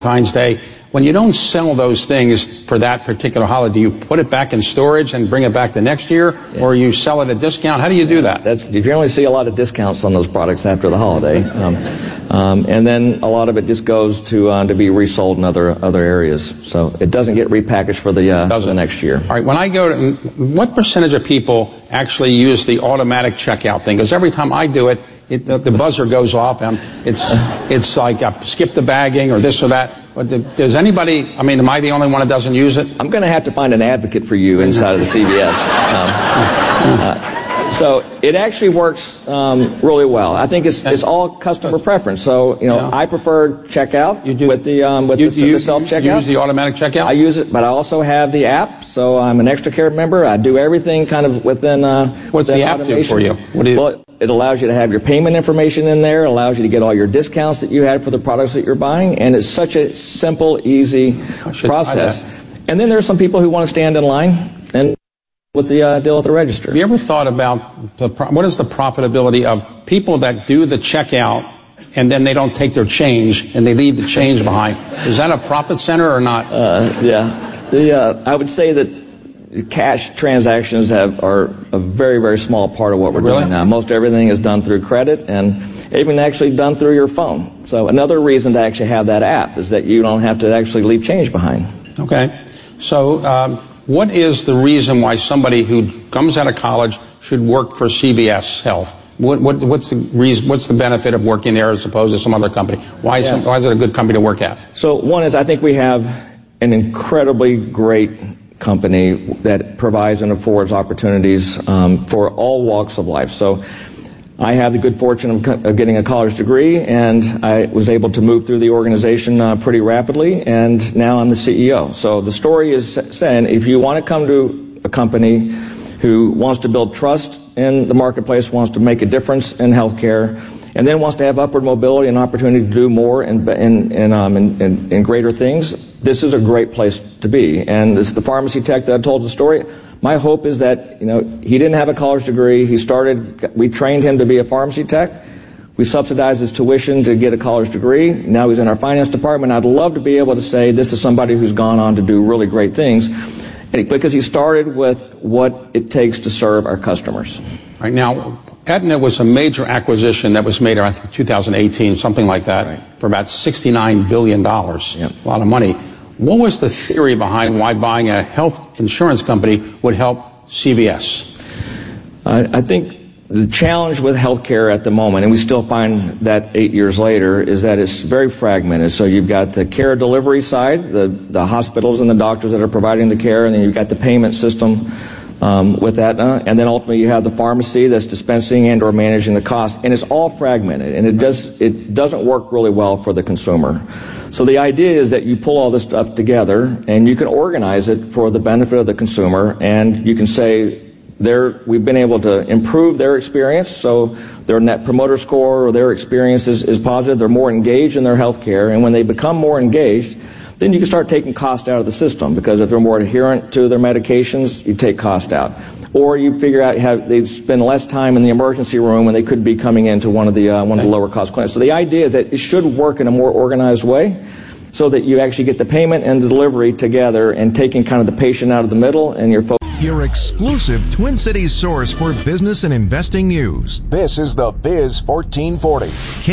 Valentine's Day. When you don't sell those things for that particular holiday, do you put it back in storage and bring it back the next year, or you sell it at a discount? How do you do that? You generally see a lot of discounts on those products after the holiday, and then a lot of it just goes to be resold in other areas. So it doesn't get repackaged for the next year. All right. When I go to, what percentage of people actually use the automatic checkout thing? Because every time I do it, the buzzer goes off, and it's like skip the bagging or this or that. But does anybody, am I the only one that doesn't use it? I'm going to have to find an advocate for you inside of the CVS. So it actually works really well. I think it's all customer preference. So, I prefer checkout with the self-checkout. You use the automatic checkout? I use it, but I also have the app, so I'm an Extra Care member. I do everything kind of within What's the app do for you? Well, it allows you to have your payment information in there, allows you to get all your discounts that you had for the products that you're buying, and it's such a simple, easy process. And then there's some people who want to stand in line and with the deal at the register. Have you ever thought about what is the profitability of people that do the checkout and then they don't take their change and they leave the change behind? Is that a profit center or not? I would say that cash transactions are a very, very small part of what we're doing now. Most everything is done through credit and even actually done through your phone. So another reason to actually have that app is that you don't have to actually leave change behind. Okay. So what is the reason why somebody who comes out of college should work for CVS Health? What's the reason? What's the benefit of working there as opposed to some other company? Why is it a good company to work at? So one is I think we have an incredibly great company that provides and affords opportunities for all walks of life. So I had the good fortune of getting a college degree, and I was able to move through the organization pretty rapidly, and now I'm the CEO. So the story is saying if you want to come to a company who wants to build trust in the marketplace, wants to make a difference in healthcare, and then wants to have upward mobility and opportunity to do more and greater things, this is a great place to be. And this is the pharmacy tech that I told the story. My hope is that, he didn't have a college degree. We trained him to be a pharmacy tech. We subsidized his tuition to get a college degree. Now he's in our finance department. I'd love to be able to say this is somebody who's gone on to do really great things, because he started with what it takes to serve our customers. Right now, Aetna was a major acquisition that was made around 2018, something like that, for about $69 billion. A lot of money. What was the theory behind why buying a health insurance company would help CVS? I think the challenge with healthcare at the moment, and we still find that 8 years later, is that it's very fragmented. So you've got the care delivery side, the hospitals and the doctors that are providing the care, and then you've got the payment system with Aetna, and then ultimately you have the pharmacy that's dispensing and or managing the cost, and it's all fragmented, and it doesn't work really well for the consumer. So the idea is that you pull all this stuff together and you can organize it for the benefit of the consumer, and you can say we've been able to improve their experience, so their net promoter score or their experience is positive. They're more engaged in their health care, and when they become more engaged, then you can start taking cost out of the system, because if they're more adherent to their medications, you take cost out. Or you figure out they spend less time in the emergency room when they could be coming into one of the lower cost clinics. So the idea is that it should work in a more organized way, so that you actually get the payment and the delivery together and taking kind of the patient out of the middle, and you're your exclusive Twin Cities source for business and investing news. This is the Biz 1440.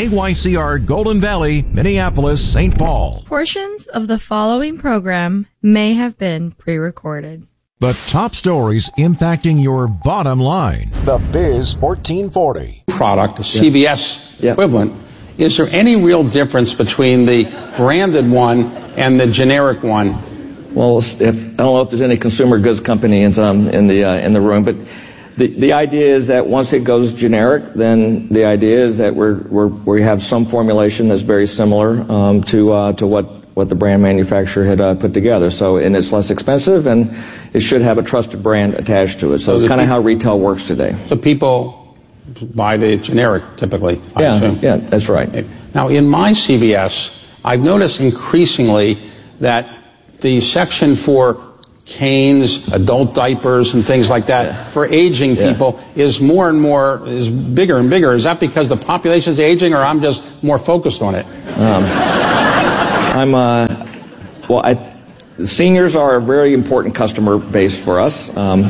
KYCR Golden Valley, Minneapolis, St. Paul. Portions of the following program may have been pre-recorded. The top stories impacting your bottom line. The Biz 1440. Product, CVS equivalent. Is there any real difference between the branded one and the generic one? Well, I don't know if there's any consumer goods company in the room, but the idea is that once it goes generic, then the idea is that we have some formulation that's very similar to what the brand manufacturer had put together. So, and it's less expensive, and it should have a trusted brand attached to it. So it's kind of how retail works today. So people buy the generic typically, I assume. Yeah, that's right. Now, in my CVS, I've noticed increasingly that the section for canes, adult diapers, and things like that for aging people is more and more, is bigger and bigger. Is that because the population's aging, or I'm just more focused on it? Seniors are a very important customer base for us.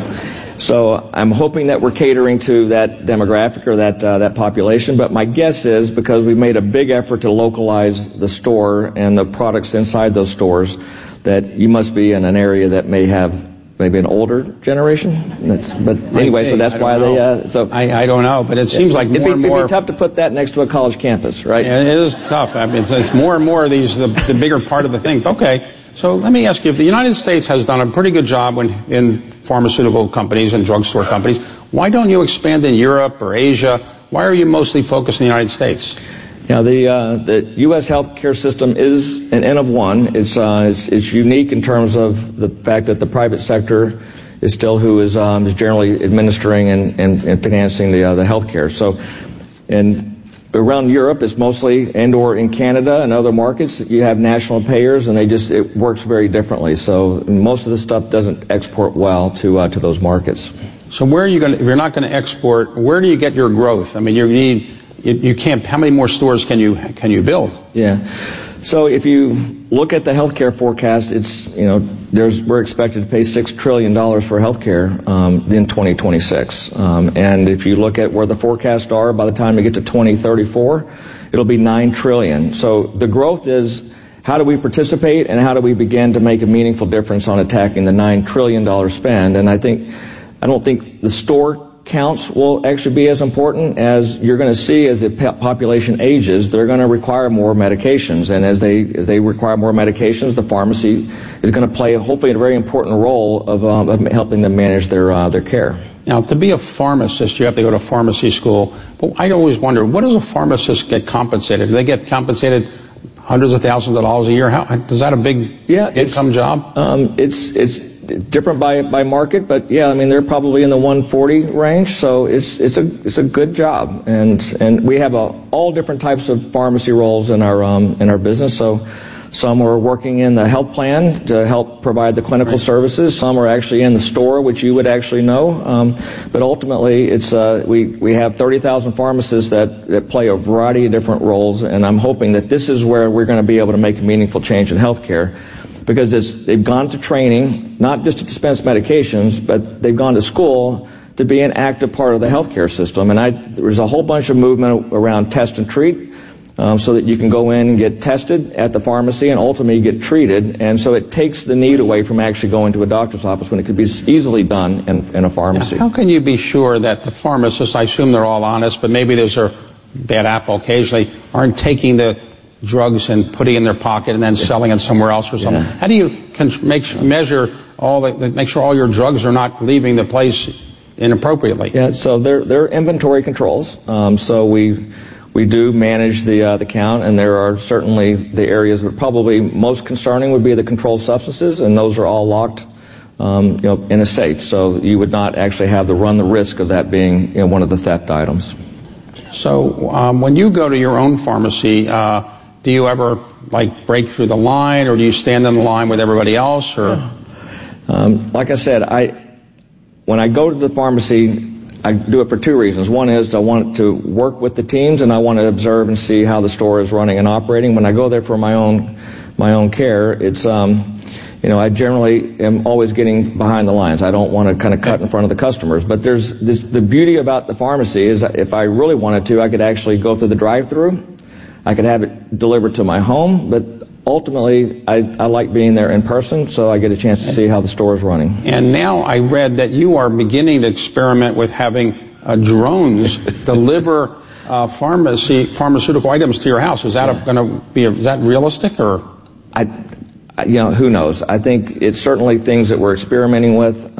So I'm hoping that we're catering to that demographic or that population. But my guess is, because we've made a big effort to localize the store and the products inside those stores, that you must be in an area that may have maybe an older generation. But anyway, so that's why they. I don't know, but it seems like more and more. It'd be tough to put that next to a college campus, right? Yeah, it is tough. I mean, it's more and more of these the bigger part of the thing. Okay. So let me ask you, if the United States has done a pretty good job in pharmaceutical companies and drugstore companies, why don't you expand in Europe or Asia? Why are you mostly focused in the United States? Now, the U.S. healthcare system is an N of one. It's unique in terms of the fact that the private sector is still who is generally administering and financing the healthcare. So, and around Europe, it's mostly, and/or in Canada and other markets, you have national payers, and it works very differently. So most of the stuff doesn't export well to those markets. So where are you going? If you're not going to export, where do you get your growth? I mean, you can't. How many more stores can you build? Yeah. So if you look at the healthcare forecast, we're expected to pay $6 trillion for healthcare in 2026. And if you look at where the forecasts are, by the time we get to 2034, it'll be $9 trillion. So the growth is, how do we participate and how do we begin to make a meaningful difference on attacking the $9 trillion spend? And I don't think the store counts will actually be as important. As you're going to see, as the population ages, they're going to require more medications, and as they require more medications, the pharmacy is going to play hopefully a very important role of helping them manage their care. Now, to be a pharmacist, you have to go to pharmacy school. But I always wonder, what does a pharmacist get compensated? Do they get compensated hundreds of thousands of dollars a year? Is that a big income job? It's different by market, but yeah, I mean, they're probably in the 140 range, so it's a good job, and we have all different types of pharmacy roles in our business. So some are working in the health plan to help provide the clinical services. Some are actually in the store, which you would actually know. But ultimately, it's we have 30,000 pharmacists that play a variety of different roles, and I'm hoping that this is where we're going to be able to make a meaningful change in healthcare. Because they've gone to training, not just to dispense medications, but they've gone to school to be an active part of the healthcare system. And there's a whole bunch of movement around test and treat, so that you can go in and get tested at the pharmacy and ultimately get treated. And so it takes the need away from actually going to a doctor's office when it could be easily done in a pharmacy. How can you be sure that the pharmacists, I assume they're all honest, but maybe there's a bad apple occasionally, aren't taking the drugs and putting it in their pocket and then selling it somewhere else or something? Yeah. How do you make sure all your drugs are not leaving the place inappropriately? Yeah, so they're inventory controls. So we do manage the count, and there are certainly the areas that are probably most concerning would be the controlled substances, and those are all locked in a safe. So you would not actually have to run the risk of that being one of the theft items. So when you go to your own pharmacy, do you ever break through the line, or do you stand in the line with everybody else? Or like I said, when I go to the pharmacy, I do it for two reasons. One is I want to work with the teams, and I want to observe and see how the store is running and operating. When I go there for my own care, it's I generally am always getting behind the lines. I don't want to kind of cut in front of the customers. But there's the beauty about the pharmacy is that if I really wanted to, I could actually go through the drive-through. I could have it delivered to my home, but ultimately I like being there in person, so I get a chance to see how the store is running. And now I read that you are beginning to experiment with having drones deliver pharmaceutical items to your house. Is that is that realistic, or? Who knows? I think it's certainly things that we're experimenting with.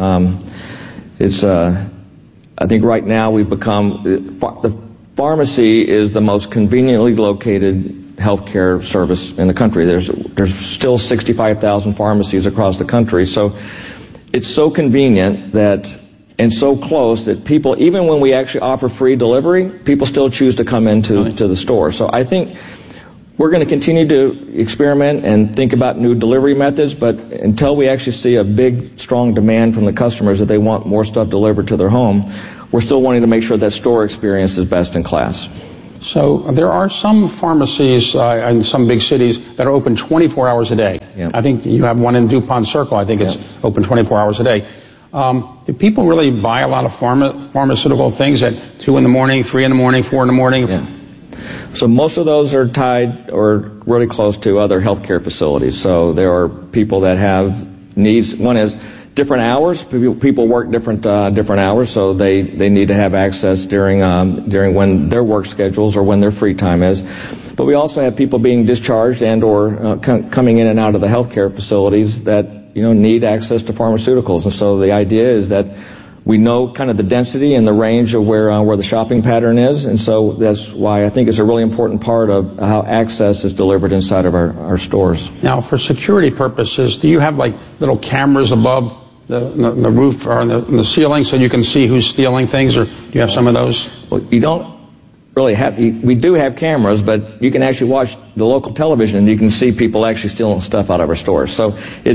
I think right now we've become the pharmacy is the most conveniently located healthcare service in the country. There's still 65,000 pharmacies across the country, so it's so convenient and so close that people, even when we actually offer free delivery, people still choose to come into the store. So I think we're going to continue to experiment and think about new delivery methods, but until we actually see a big, strong demand from the customers that they want more stuff delivered to their home, we're still wanting to make sure that store experience is best in class. So there are some pharmacies in some big cities that are open 24 hours a day. Yeah. I think you have one in DuPont Circle. I think it's open 24 hours a day. Do people really buy a lot of pharmaceutical things at 2 in the morning, 3 in the morning, 4 in the morning? Yeah. So most of those are tied or really close to other healthcare facilities. So there are people that have needs. One is different hours. People work different hours, so they need to have access during when their work schedules or when their free time is. But we also have people being discharged and or coming in and out of the healthcare facilities that need access to pharmaceuticals. And so the idea is that we know kind of the density and the range of where the shopping pattern is, and so that's why I think it's a really important part of how access is delivered inside of our stores. Now, for security purposes, do you have like little cameras above the roof or in the ceiling so you can see who's stealing things, or do you have some of those? Well, you don't really have. We do have cameras, but you can actually watch the local television and you can see people actually stealing stuff out of our stores. So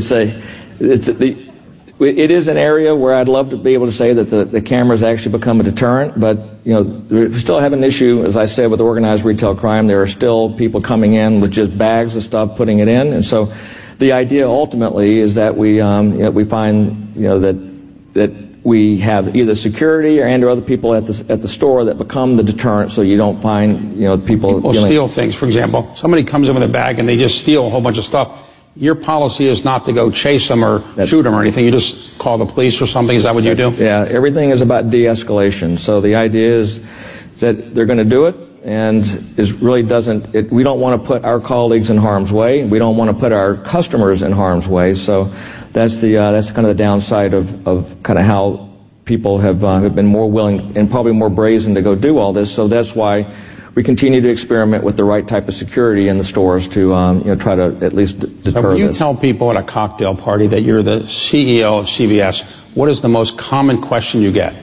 it is an area where I'd love to be able to say that the cameras actually become a deterrent, but we still have an issue, as I said, with organized retail crime. There are still people coming in with just bags of stuff, putting it in, and so the idea ultimately is that we find that we have either security or other people at the store that become the deterrent, so you don't find people steal things. For example, somebody comes in with a bag and they just steal a whole bunch of stuff. Your policy is not to go chase them or shoot them or anything. You just call the police or something. Is that what you do? Yeah, everything is about de-escalation. So the idea is that they're going to do it, and we don't want to put our colleagues in harm's way. We don't want to put our customers in harm's way. So that's kind of the downside of kind of how people have been more willing and probably more brazen to go do all this. So that's why we continue to experiment with the right type of security in the stores to try to at least deter so when you this. tell people at a cocktail party that you're the CEO of CVS, what is the most common question you get?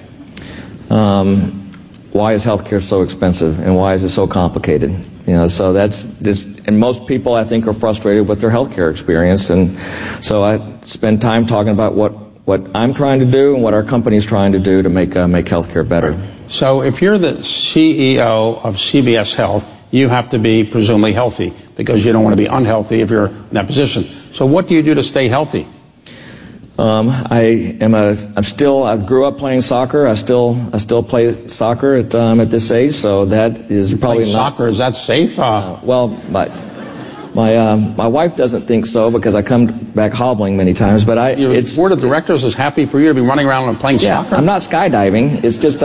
Why is healthcare so expensive, and why is it so complicated? So that's this, and most people I think are frustrated with their healthcare experience, and so I spend time talking about what I'm trying to do and what our company's trying to do to make healthcare better. So if you're the CEO of CVS Health, you have to be presumably healthy because you don't want to be unhealthy if you're in that position. So what do you do to stay healthy? I grew up playing soccer. I still play soccer at this age, so that is probably not. Soccer, is that safe? Well, my wife doesn't think so because I come back hobbling many times. But Your board of directors is happy for you to be running around and playing soccer. I'm not skydiving. It's just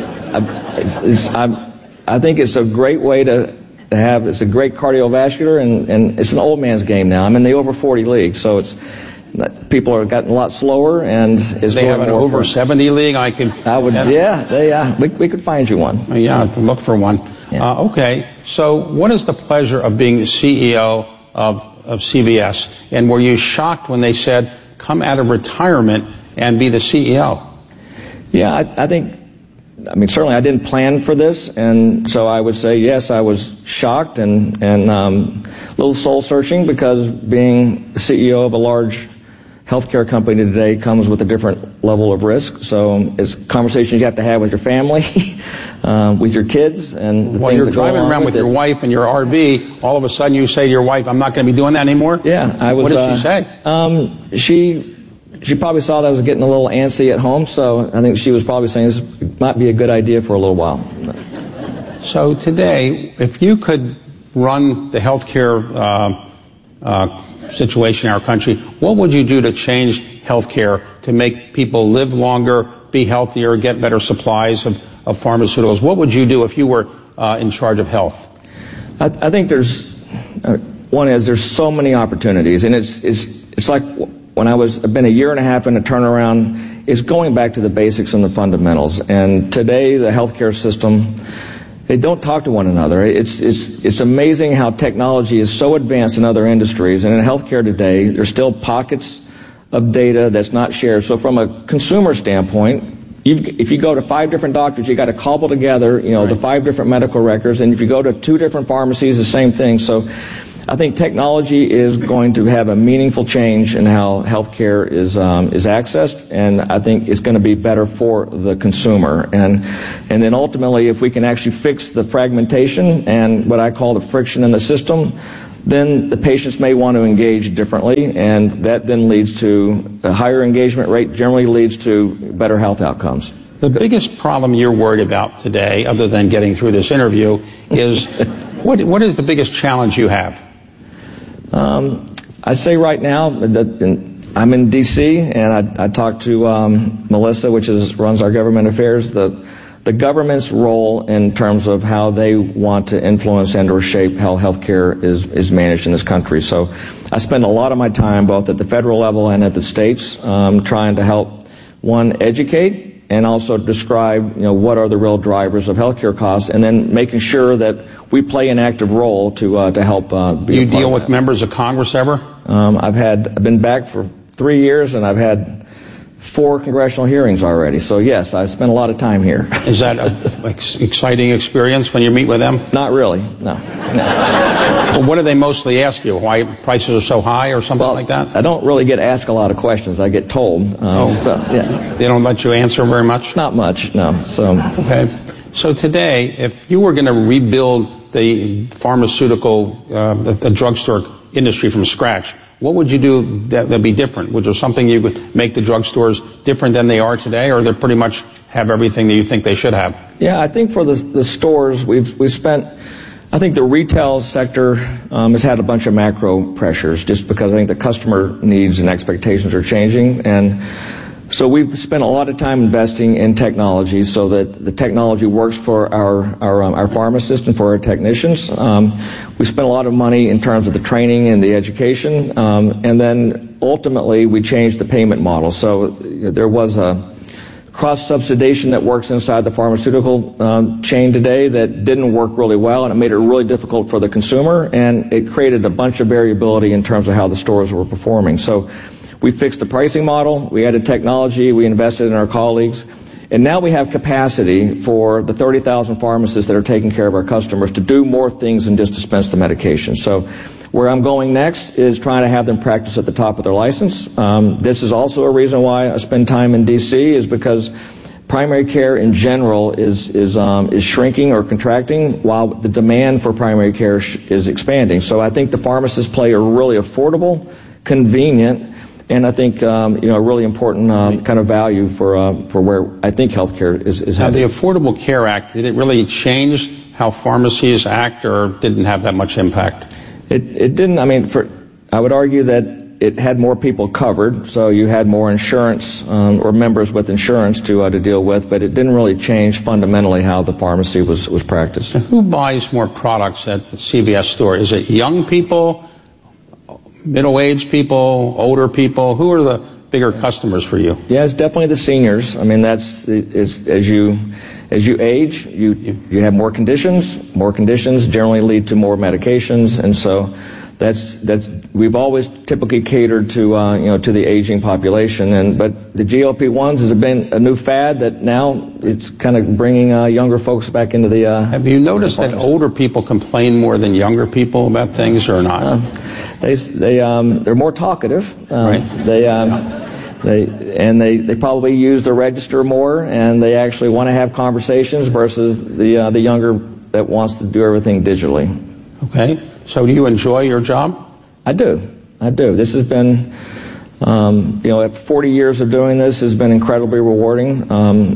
I think it's a great way to have. It's a great cardiovascular, and it's an old man's game now. I'm in the over 40 league, so it's. People are gotten a lot slower, and they have an over 70 league. We could find you one. Yeah, to look for one. Yeah. Okay, so what is the pleasure of being CEO of CVS? And were you shocked when they said, come out of retirement and be the CEO? Yeah, I think, certainly I didn't plan for this, and so I would say, yes, I was shocked and a little soul-searching because being the CEO of a large healthcare company today comes with a different level of risk. So it's conversations you have to have with your family, with your kids, and the while things you're that driving around with your wife and your RV, all of a sudden you say to your wife, I'm not going to be doing that anymore? Yeah, I was. What did she say? She probably saw that I was getting a little antsy at home, so I think she was probably saying this might be a good idea for a little while. So today, if you could run the healthcare situation in our country, what would you do to change healthcare to make people live longer, be healthier, get better supplies of pharmaceuticals? What would you do if you were in charge of health? I think there's so many opportunities, and it's like when I've been a year and a half in a turnaround, it's going back to the basics and the fundamentals. And today, the healthcare system, they don't talk to one another. It's amazing how technology is so advanced in other industries, and in healthcare today, there's still pockets of data that's not shared. So from a consumer standpoint, if you go to 5 different doctors, you got to cobble together, the 5 different medical records, and if you go to 2 different pharmacies, the same thing. So I think technology is going to have a meaningful change in how healthcare is accessed, and I think it's going to be better for the consumer. And then ultimately, if we can actually fix the fragmentation and what I call the friction in the system, then the patients may want to engage differently, and that then leads to a higher engagement rate, generally leads to better health outcomes. The biggest problem you're worried about today, other than getting through this interview, is what is the biggest challenge you have? I say right now that I'm in D.C., and I talked to Melissa, which runs our government affairs, the government's role in terms of how they want to influence and or shape how healthcare is managed in this country. So I spend a lot of my time both at the federal level and at the states trying to help, one, educate, and also describe, what are the real drivers of healthcare costs, and then making sure that we play an active role to help. Do you deal with members of Congress ever? I've been back for 3 years, and I've had 4 congressional hearings already. So yes, I spent a lot of time here. Is that an exciting experience when you meet with them? Not really. No. Well, what do they mostly ask you? Why prices are so high or something like that? I don't really get asked a lot of questions. I get told. So, yeah. They don't let you answer very much? Not much, no. So. Okay. So today, if you were going to rebuild the pharmaceutical, the drugstore industry from scratch, what would you do that'd be different? Was there something you could make the drugstores different than they are today, or they pretty much have everything that you think they should have? Yeah, I think for the stores, we've spent. I think the retail sector has had a bunch of macro pressures, just because I think the customer needs and expectations are changing, and so we've spent a lot of time investing in technology so that the technology works for our pharmacists and for our technicians. We spent a lot of money in terms of the training and the education, and then ultimately we changed the payment model. So there was a cross-subsidization that works inside the pharmaceutical chain today that didn't work really well, and it made it really difficult for the consumer, and it created a bunch of variability in terms of how the stores were performing. So we fixed the pricing model, we added technology, we invested in our colleagues, and now we have capacity for the 30,000 pharmacists that are taking care of our customers to do more things than just dispense the medication. So where I'm going next is trying to have them practice at the top of their license. This is also a reason why I spend time in D.C., is because primary care in general is shrinking or contracting, while the demand for primary care is expanding. So I think the pharmacists play a really affordable, convenient, and I think a really important kind of value for where I think healthcare is now, headed. the Affordable Care Act, did it really change how pharmacies act, or didn't have that much impact? It didn't. I mean, I would argue that it had more people covered, so you had more insurance or members with insurance to deal with, but it didn't really change fundamentally how the pharmacy was practiced. And who buys more products at the CVS store? Is it young people, middle-aged people, older people? Who are the bigger customers for you? Yeah, it's definitely the seniors. I mean, as you age, you have more conditions. More conditions generally lead to more medications, and so that's we've always typically catered to to the aging population. But the GLP-1s has been a new fad that now it's kind of bringing younger folks back into the. Have you noticed that older people complain more than younger people about things, or not? They're more talkative. Right. They probably use the register more, and they actually want to have conversations versus the younger that wants to do everything digitally. Okay. So do you enjoy your job? I do. This has been, 40 years of doing this has been incredibly rewarding.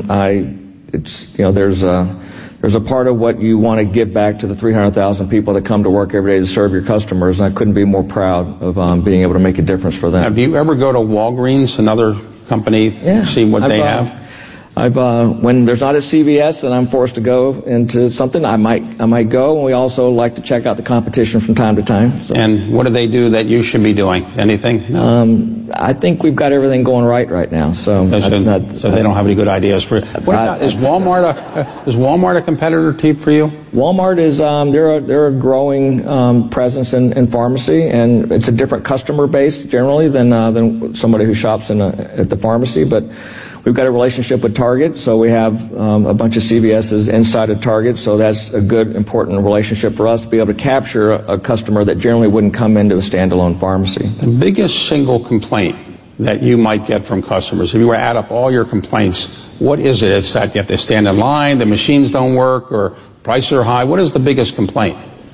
There's a part of what you want to give back to the 300,000 people that come to work every day to serve your customers, and I couldn't be more proud of being able to make a difference for them. Have you ever go to Walgreens, another company, see what they have? When there's not a CVS and I'm forced to go into something, I might go, and we also like to check out the competition from time to time. So. And what do they do that you should be doing? Anything? No? I think we've got everything going right now. So they don't have any good ideas for it. Is Walmart a competitor for you? Walmart is they're a growing presence in pharmacy, and it's a different customer base generally than somebody who shops at the pharmacy, but We've got a relationship with Target, so we have a bunch of CVS's inside of Target, so that's a good, important relationship for us to be able to capture a customer that generally wouldn't come into a standalone pharmacy. The biggest single complaint that you might get from customers, if you were to add up all your complaints, what is it? It's that you have to stand in line, the machines don't work, or prices are high. What is the biggest complaint?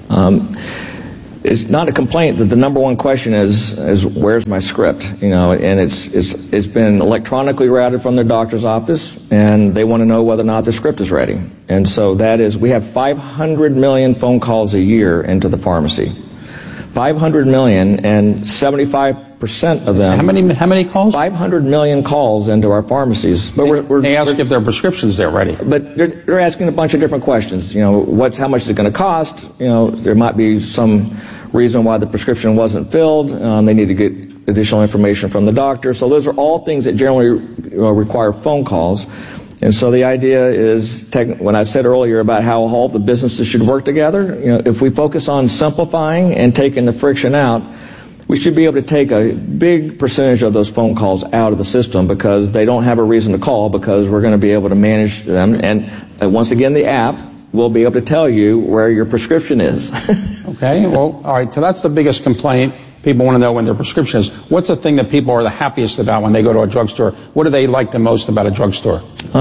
It's not a complaint. That the number one question is where's my script? And it's been electronically routed from their doctor's office, and they want to know whether or not the script is ready. And so we have 500 million phone calls a year into the pharmacy. 500 million, and 75% of them. How many calls? 500 million calls into our pharmacies. But they ask if their prescriptions they're ready. But they're asking a bunch of different questions. How much is it going to cost? There might be some reason why the prescription wasn't filled. They need to get additional information from the doctor. So those are all things that generally require phone calls. And so the idea is, when I said earlier about how all the businesses should work together, if we focus on simplifying and taking the friction out, we should be able to take a big percentage of those phone calls out of the system because they don't have a reason to call because we're going to be able to manage them. And once again, the app will be able to tell you where your prescription is. Okay, well, all right, so that's the biggest complaint. People want to know when their prescription is. What's the thing that people are the happiest about when they go to a drugstore? What do they like the most about a drugstore?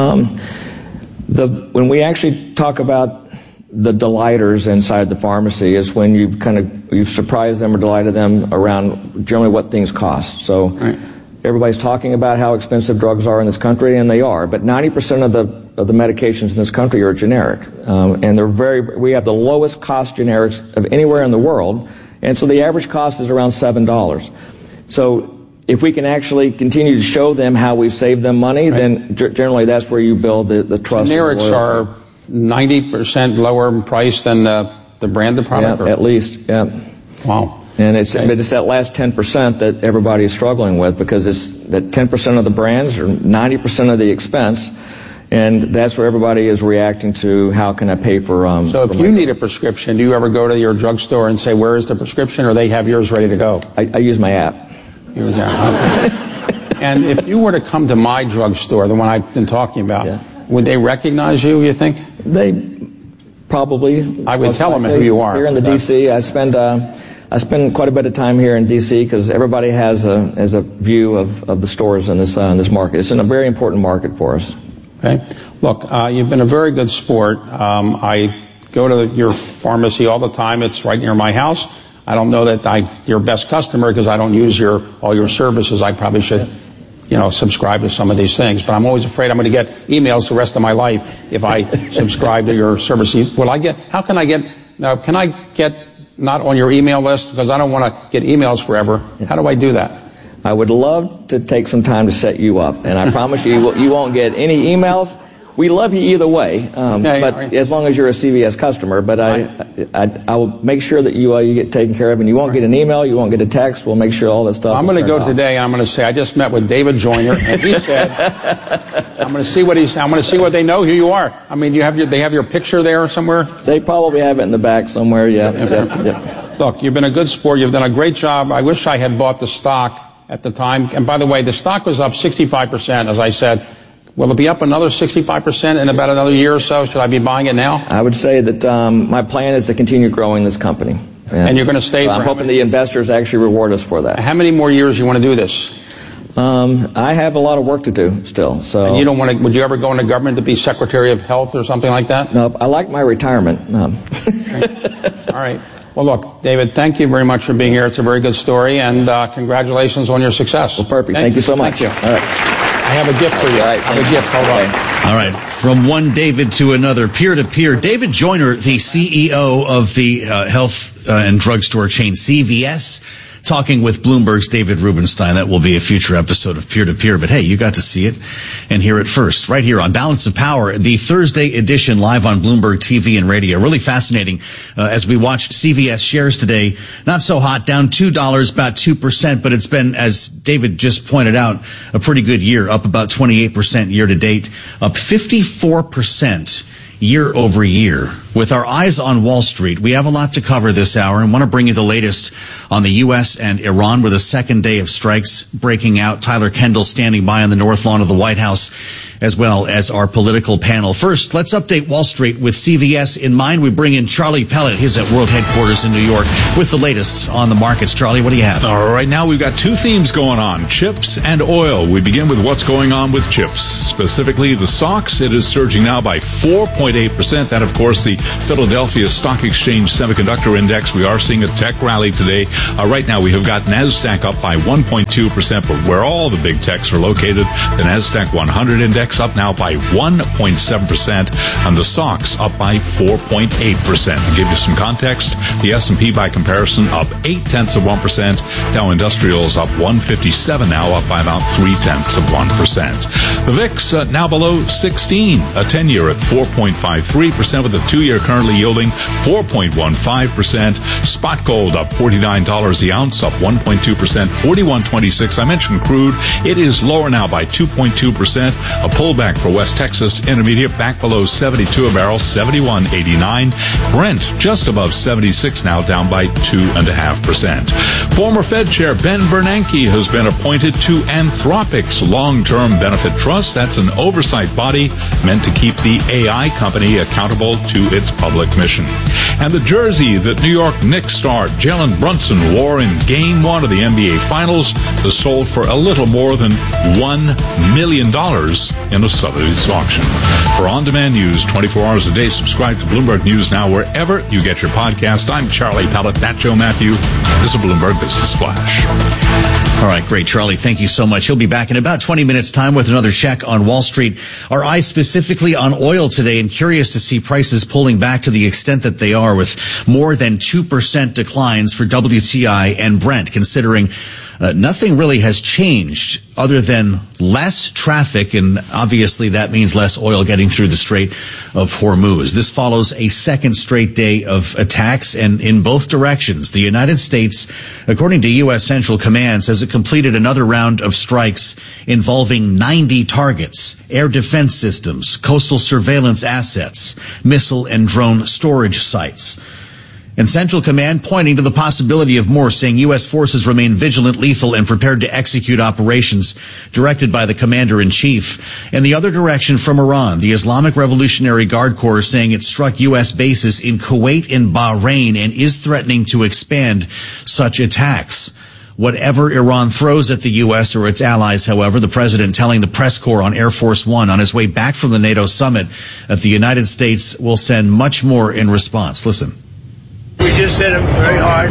When we actually talk about the delighters inside the pharmacy is when you've surprised them or delighted them around generally what things cost. So right. Everybody's talking about how expensive drugs are in this country, and they are. But 90% of the medications in this country are generic, and we have the lowest cost generics of anywhere in the world. And so the average cost is around $7. So if we can actually continue to show them how we've saved them money, right. Then generally that's where you build the trust. Generics are 90% lower in price than the branded product? Yeah, at least, yeah. Wow. And it's that last 10% that everybody is struggling with because it's that 10% of the brands or 90% of the expense. And that's where everybody is reacting to how can I pay for So if you need a prescription, do you ever go to your drugstore and say, where is the prescription, or they have yours ready to go? I use my app. Okay. And if you were to come to my drugstore, the one I've been talking about, yeah. Would they recognize you, you think? They probably. I would tell them who you are. Here in the D.C., I spend quite a bit of time here in D.C. because everybody has a view of the stores in this market. It's a very important market for us. Okay. Look, you've been a very good sport. I go to your pharmacy all the time. It's right near my house. I don't know that I'm your best customer because I don't use all your services. I probably should, subscribe to some of these things. But I'm always afraid I'm going to get emails the rest of my life if I subscribe to your services. Can I get not on your email list because I don't want to get emails forever? How do I do that? I would love to take some time to set you up, and I promise you won't get any emails. We love you either way, but as long as you're a CVS customer. But I will make sure that you get taken care of, and you won't get an email, you won't get a text. We'll make sure all that stuff. I'm going to go today, and I'm going to say I just met with David Joyner, and he said I'm going to see what they know who you are. I mean, they have your picture there somewhere. They probably have it in the back somewhere. Yeah. Look, you've been a good sport. You've done a great job. I wish I had bought the stock at the time. And by the way, the stock was up 65%, as I said. Will it be up another 65% in about another year or so? Should I be buying it now? I would say that my plan is to continue growing this company. And you're going to stay? I'm hoping the investors actually reward us for that. How many more years you want to do this? I have a lot of work to do still. So. And you don't want to? Would you ever go into government to be Secretary of Health or something like that? No, I like my retirement. All right. Well, look, David, thank you very much for being here. It's a very good story, and congratulations on your success. Well, perfect. Thank you so much. Thank you. All right. I have a gift for you. I have a gift. Hold on. All right. From one David to another, peer-to-peer. David Joyner, the CEO of the health and drugstore chain CVS, talking with Bloomberg's David Rubenstein. That will be a future episode of Peer-to-Peer. But hey, you got to see it and hear it first right here on Balance of Power, the Thursday edition live on Bloomberg TV and radio. Really fascinating as we watched CVS shares today. Not so hot, down $2, about 2%, but it's been, as David just pointed out, a pretty good year, up about 28% year to date, up 54% year over year. With our eyes on Wall Street, we have a lot to cover this hour and want to bring you the latest on the U.S. and Iran with a second day of strikes breaking out. Tyler Kendall standing by on the north lawn of the White House, as well as our political panel. First, let's update Wall Street with CVS in mind. We bring in Charlie Pellet. He's at World Headquarters in New York with the latest on the markets. Charlie, what do you have? All right, now we've got two themes going on, chips and oil. We begin with what's going on with chips, specifically the SOX. It is surging now by 4.8%. That, of course, the Philadelphia Stock Exchange Semiconductor Index. We are seeing a tech rally today. Right now, we have got NASDAQ up by 1.2%, but where all the big techs are located, the NASDAQ 100 Index up now by 1.7%, and the SOX up by 4.8%. To give you some context, the S&P by comparison up 0.8%. Dow Industrials up 157 now, up by about 0.3%. The VIX now below 16, a 10-year at 4.53%, with a 2-year currently yielding 4.15%. Spot gold up $49 the ounce, up 1.2%, 41.26. I mentioned crude. It is lower now by 2.2%. A pullback for West Texas Intermediate back below 72 a barrel, 71.89. Brent just above 76 now, down by 2.5%. Former Fed Chair Ben Bernanke has been appointed to Anthropic's Long-Term Benefit Trust. That's an oversight body meant to keep the AI company accountable to its public mission. And the jersey that New York Knicks star Jalen Brunson wore in Game 1 of the NBA Finals was sold for a little more than $1 million in a Sotheby's auction. For on-demand news 24 hours a day, subscribe to Bloomberg News Now wherever you get your podcast. I'm Charlie Pellet. That's Joe Matthew. This is a Bloomberg Business Flash. All right, great, Charlie. Thank you so much. He'll be back in about 20 minutes' time with another check on Wall Street. Our eyes specifically on oil today, and curious to see prices pulling back to the extent that they are, with more than 2% declines for WTI and Brent, considering nothing really has changed other than less traffic, and obviously that means less oil getting through the Strait of Hormuz. This follows a second straight day of attacks, and in both directions. The United States, according to U.S. Central Command, says it completed another round of strikes involving 90 targets, air defense systems, coastal surveillance assets, missile and drone storage sites. And Central Command pointing to the possibility of more, saying U.S. forces remain vigilant, lethal, and prepared to execute operations directed by the Commander-in-Chief. In the other direction from Iran, the Islamic Revolutionary Guard Corps saying it struck U.S. bases in Kuwait and Bahrain and is threatening to expand such attacks. Whatever Iran throws at the U.S. or its allies, however, the president telling the press corps on Air Force One on his way back from the NATO summit that the United States will send much more in response. Listen. We just hit them very hard,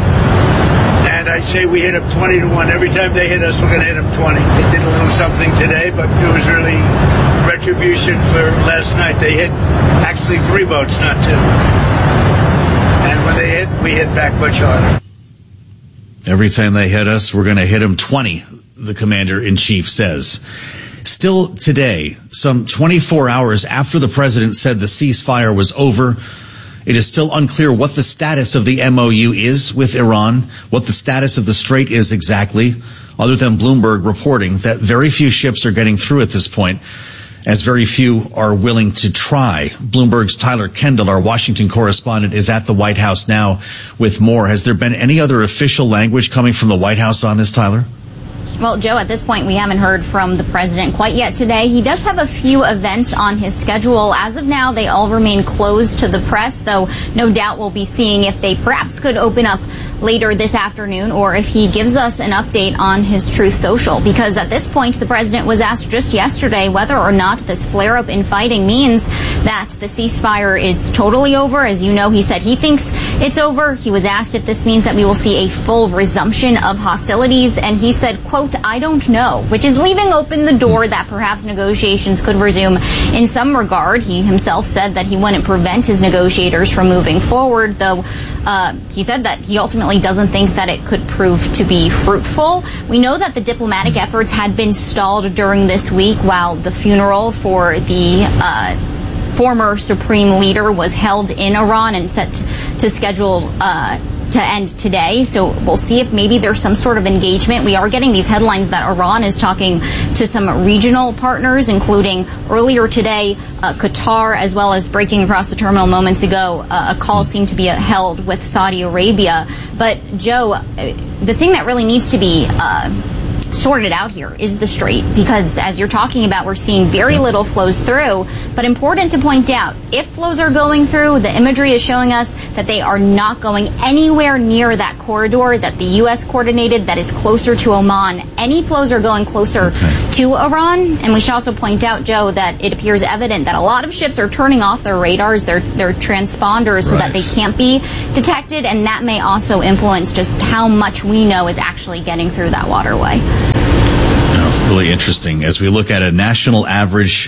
and I'd say we hit them 20-1. Every time they hit us, we're going to hit them 20. They did a little something today, but it was really retribution for last night. They hit actually 3 boats, not 2. And when they hit, we hit back much harder. Every time they hit us, we're going to hit them 20, the Commander-in-Chief says. Still today, some 24 hours after the president said the ceasefire was over, it is still unclear what the status of the MOU is with Iran, what the status of the Strait is exactly, other than Bloomberg reporting that very few ships are getting through at this point, as very few are willing to try. Bloomberg's Tyler Kendall, our Washington correspondent, is at the White House now with more. Has there been any other official language coming from the White House on this, Tyler? Well, Joe, at this point, we haven't heard from the president quite yet today. He does have a few events on his schedule. As of now, they all remain closed to the press, though no doubt we'll be seeing if they perhaps could open up later this afternoon, or if he gives us an update on his Truth Social. Because at this point, the president was asked just yesterday whether or not this flare-up in fighting means that the ceasefire is totally over. As you know, he said he thinks it's over. He was asked if this means that we will see a full resumption of hostilities, and he said, quote, I don't know, which is leaving open the door that perhaps negotiations could resume in some regard. He himself said that he wouldn't prevent his negotiators from moving forward, though he said that he ultimately doesn't think that it could prove to be fruitful. We know that the diplomatic efforts had been stalled during this week while the funeral for the former supreme leader was held in Iran and set to schedule to end today. So we'll see if maybe there's some sort of engagement. We are getting these headlines that Iran is talking to some regional partners, including earlier today, Qatar, as well as breaking across the terminal moments ago, a call seemed to be held with Saudi Arabia. But Joe, the thing that really needs to be sorted out here is the strait, because as you're talking about, we're seeing very little flows through. But important to point out, if flows are going through, the imagery is showing us that they are not going anywhere near that corridor that the U.S. coordinated that is closer to Oman. Any flows are going closer to Iran. And we should also point out, Joe, that it appears evident that a lot of ships are turning off their radars, their transponders, so that they can't be detected. And that may also influence just how much we know is actually getting through that waterway. Really interesting. As we look at a national average,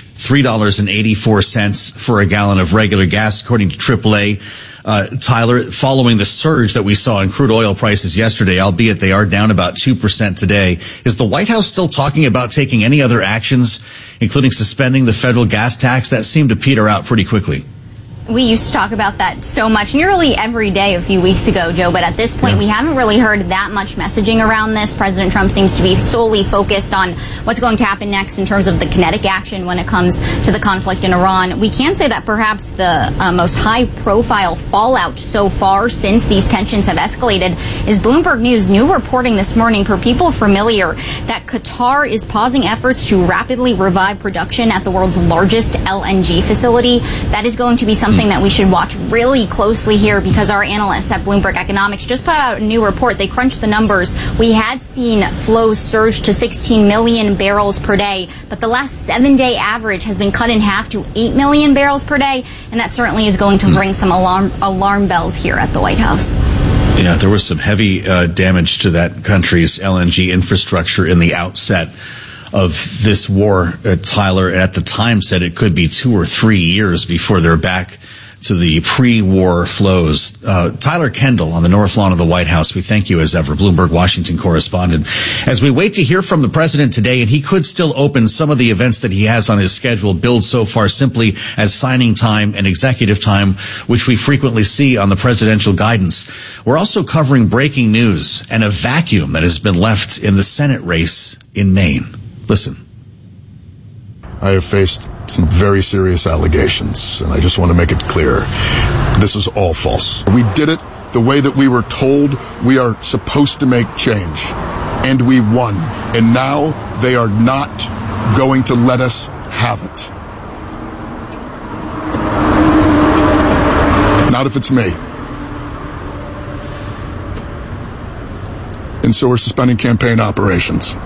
$3.84 for a gallon of regular gas, according to AAA. Tyler, following the surge that we saw in crude oil prices yesterday, albeit they are down about 2% today, is the White House still talking about taking any other actions, including suspending the federal gas tax? That seemed to peter out pretty quickly. We used to talk about that so much, nearly every day a few weeks ago, Joe, but at this point we haven't really heard that much messaging around this. President Trump seems to be solely focused on what's going to happen next in terms of the kinetic action when it comes to the conflict in Iran. We can say that perhaps the most high-profile fallout so far since these tensions have escalated is Bloomberg News' new reporting this morning, for people familiar, that Qatar is pausing efforts to rapidly revive production at the world's largest LNG facility. That is going to be something that we should watch really closely here, because our analysts at Bloomberg Economics just put out a new report. They crunched the numbers. We had seen flows surge to 16 million barrels per day, but the last 7-day average has been cut in half to 8 million barrels per day, and that certainly is going to ring some alarm bells here at the White House. Yeah, there was some heavy damage to that country's LNG infrastructure in the outset of this war. Tyler, at the time, said it could be 2 or 3 years before they're back to the pre-war flows. Tyler Kendall on the North Lawn of the White House, we thank you as ever, Bloomberg Washington correspondent. As we wait to hear from the president today, and he could still open some of the events that he has on his schedule billed so far simply as signing time and executive time, which we frequently see on the presidential guidance. We're also covering breaking news and a vacuum that has been left in the Senate race in Maine. Listen. I have faced some very serious allegations, and I just want to make it clear. This is all false. We did it the way that we were told we are supposed to make change, and we won. And now they are not going to let us have it. Not if it's me. And so we're suspending campaign operations.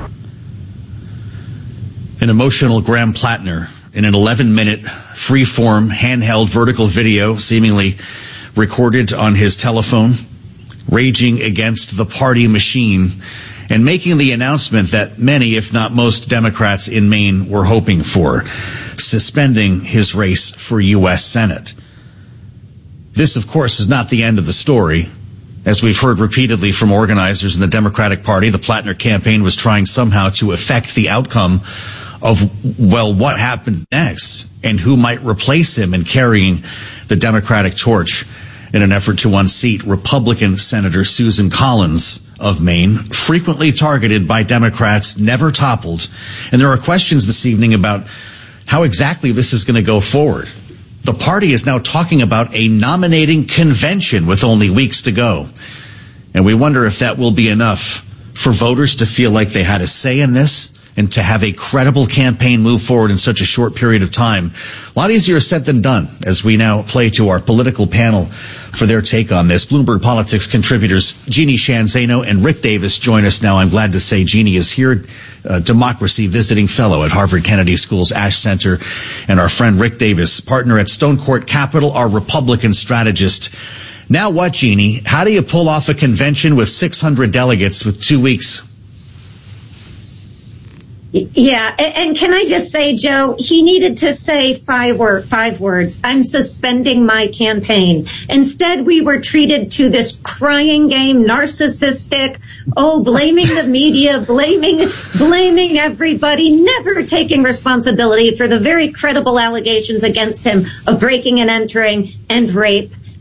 An emotional Graham Plattner in an 11-minute free-form handheld vertical video seemingly recorded on his telephone, raging against the party machine and making the announcement that many, if not most, Democrats in Maine were hoping for, suspending his race for U.S. Senate. This, of course, is not the end of the story. As we've heard repeatedly from organizers in the Democratic Party, the Plattner campaign was trying somehow to affect the outcome of, well, what happens next and who might replace him in carrying the Democratic torch in an effort to unseat Republican Senator Susan Collins of Maine, frequently targeted by Democrats, never toppled. And there are questions this evening about how exactly this is going to go forward. The party is now talking about a nominating convention with only weeks to go. And we wonder if that will be enough for voters to feel like they had a say in this and to have a credible campaign move forward in such a short period of time. A lot easier said than done, as we now play to our political panel for their take on this. Bloomberg Politics contributors Jeannie Sheehan Zaino and Rick Davis join us now. I'm glad to say Jeannie is here, Democracy Visiting Fellow at Harvard Kennedy School's Ash Center, and our friend Rick Davis, partner at Stone Court Capital, our Republican strategist. Now what, Jeannie? How do you pull off a convention with 600 delegates with 2 weeks? Yeah, and can I just say, Joe, he needed to say five words. I'm suspending my campaign. Instead, we were treated to this crying game, narcissistic, blaming the media, blaming everybody, never taking responsibility for the very credible allegations against him of breaking and entering and rape.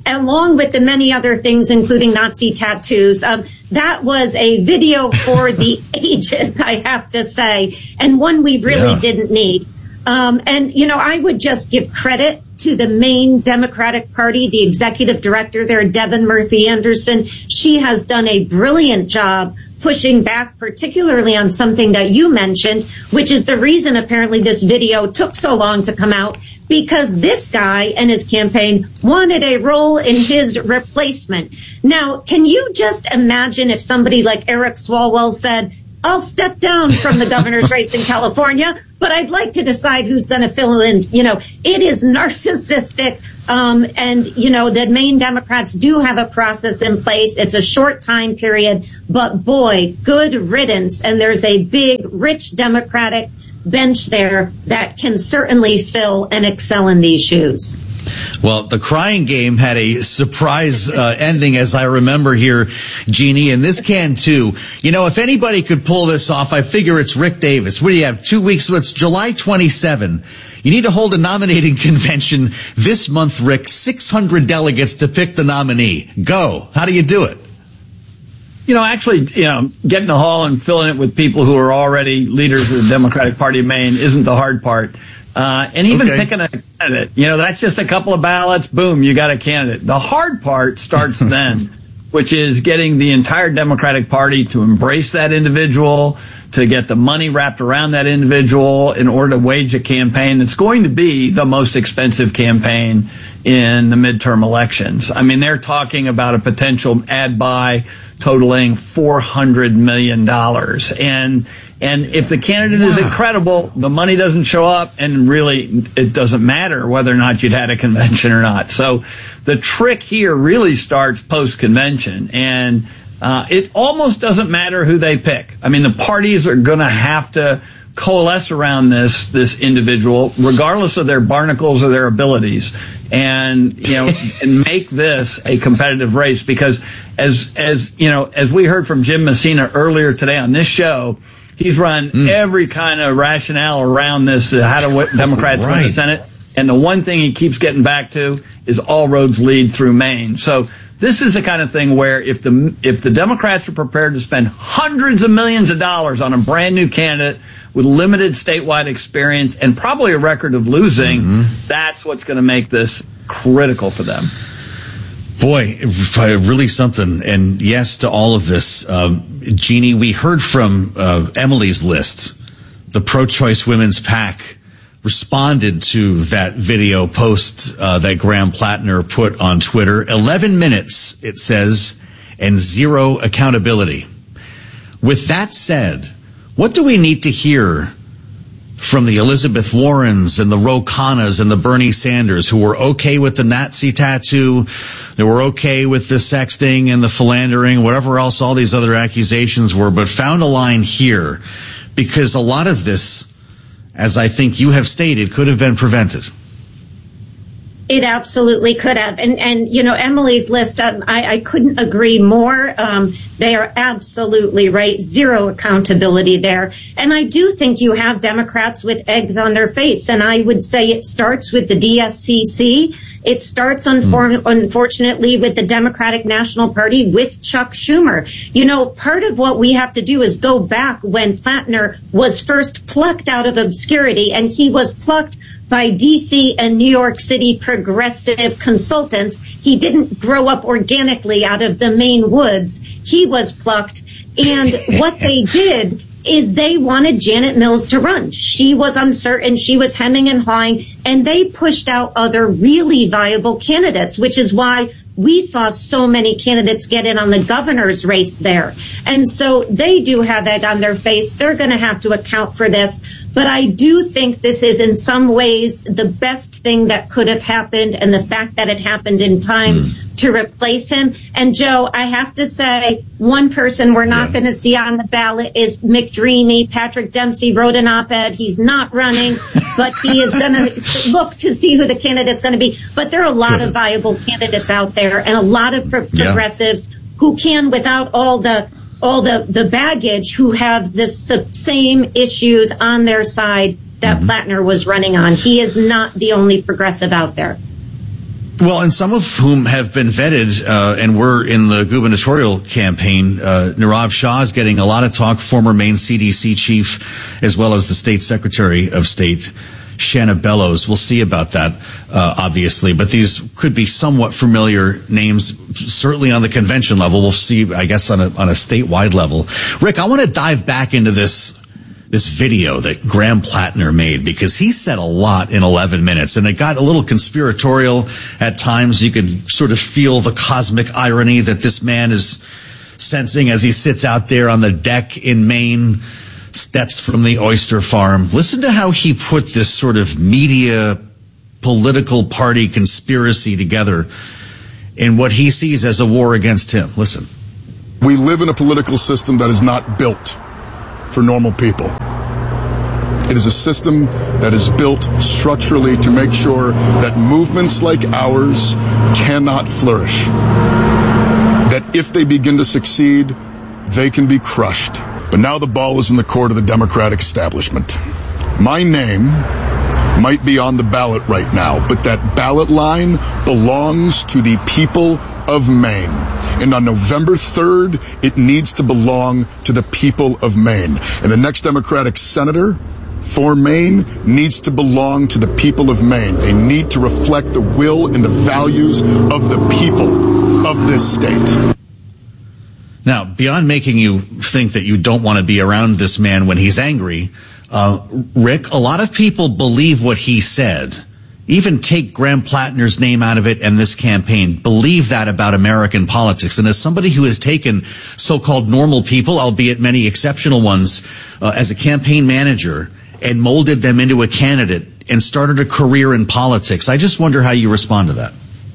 along with the many other things, including Nazi tattoos. That was a video for the ages, I have to say, and one we really didn't need. And, you know, I would just give credit to the Maine Democratic Party, the executive director there, Devin Murphy Anderson. She has done a brilliant job pushing back, particularly on something that you mentioned, which is the reason apparently this video took so long to come out, because this guy and his campaign wanted a role in his replacement. Now, can you just imagine if somebody like Eric Swalwell said, I'll step down from the governor's race in California, but I'd like to decide who's going to fill in. You know, it is narcissistic. And, you know, the Maine Democrats do have a process in place. It's a short time period, but boy, good riddance. And there's a big, rich Democratic bench there that can certainly fill and excel in these shoes. Well, the crying game had a surprise ending, as I remember here, Jeannie, and this can too. You know, if anybody could pull this off, I figure it's Rick Davis. What do you have, 2 weeks? So it's July 27. You need to hold a nominating convention this month, Rick. 600 delegates to pick the nominee. Go. How do you do it? You know, actually, getting the hall and filling it with people who are already leaders of the Democratic Party of Maine isn't the hard part. And even picking a candidate, that's just a couple of ballots. Boom, you got a candidate. The hard part starts then, which is getting the entire Democratic Party to embrace that individual, to get the money wrapped around that individual in order to wage a campaign that's going to be the most expensive campaign in the midterm elections. I mean, they're talking about a potential ad buy totaling $400 million. And if the candidate is incredible, the money doesn't show up, and really it doesn't matter whether or not you'd had a convention or not. So the trick here really starts post-convention, and it almost doesn't matter who they pick. I mean, the parties are going to have to coalesce around this individual, regardless of their barnacles or their abilities, and and make this a competitive race. Because as we heard from Jim Messina earlier today on this show, he's run every kind of rationale around this, how do Democrats win the Senate. And the one thing he keeps getting back to is all roads lead through Maine. So this is the kind of thing where if the Democrats are prepared to spend hundreds of millions of dollars on a brand new candidate with limited statewide experience and probably a record of losing, that's what's going to make this critical for them. Boy, really something. And yes to all of this. Jeannie, we heard from Emily's List. The pro-choice women's PAC responded to that video post that Graham Plattner put on Twitter. 11 minutes, it says, and zero accountability. With that said, what do we need to hear from the Elizabeth Warrens and the Ro Khannas and the Bernie Sanders, who were okay with the Nazi tattoo, they were okay with the sexting and the philandering, whatever else all these other accusations were, but found a line here? Because a lot of this, as I think you have stated, could have been prevented. It absolutely could have. And Emily's List, I couldn't agree more. They are absolutely right. Zero accountability there. And I do think you have Democrats with eggs on their face. And I would say it starts with the DSCC. It starts, unfortunately, with the Democratic National Party, with Chuck Schumer. Part of what we have to do is go back when Plattner was first plucked out of obscurity, and he was plucked by D.C. and New York City progressive consultants. He didn't grow up organically out of the Maine woods. He was plucked. And what they did is they wanted Janet Mills to run. She was uncertain. She was hemming and hawing. And they pushed out other really viable candidates, which is why we saw so many candidates get in on the governor's race there. And so they do have egg on their face. They're going to have to account for this. But I do think this is in some ways the best thing that could have happened, and the fact that it happened in time to replace him. And Joe, I have to say, one person we're not going to see on the ballot is McDreamy. Patrick Dempsey wrote an op-ed. He's not running, but he is going to look to see who the candidate's going to be. But there are a lot of viable candidates out there, and a lot of progressives who can, without all the baggage, who have the same issues on their side that Plattner was running on. He is not the only progressive out there. Well, and some of whom have been vetted and were in the gubernatorial campaign. Nirav Shah is getting a lot of talk, former Maine CDC chief, as well as the state secretary of state, Shanna Bellows. We'll see about that, obviously. But these could be somewhat familiar names, certainly on the convention level. We'll see, I guess, on a statewide level. Rick, I want to dive back into this video that Graham Plattner made, because he said a lot in 11 minutes, and it got a little conspiratorial at times. You could sort of feel the cosmic irony that this man is sensing as he sits out there on the deck in Maine, steps from the oyster farm. Listen to how he put this sort of media political party conspiracy together in what he sees as a war against him. Listen. We live in a political system that is not built for normal people. It is a system that is built structurally to make sure that movements like ours cannot flourish. That if they begin to succeed, they can be crushed. But now the ball is in the court of the Democratic establishment. My name might be on the ballot right now, but that ballot line belongs to the people of Maine. And on November 3rd, it needs to belong to the people of Maine. And the next Democratic senator for Maine needs to belong to the people of Maine. They need to reflect the will and the values of the people of this state. Now, beyond making you think that you don't want to be around this man when he's angry, Rick, a lot of people believe what he said. Even take Graham Plattner's name out of it and this campaign, believe that about American politics. And as somebody who has taken so-called normal people, albeit many exceptional ones, as a campaign manager and molded them into a candidate and started a career in politics, I just wonder how you respond to that.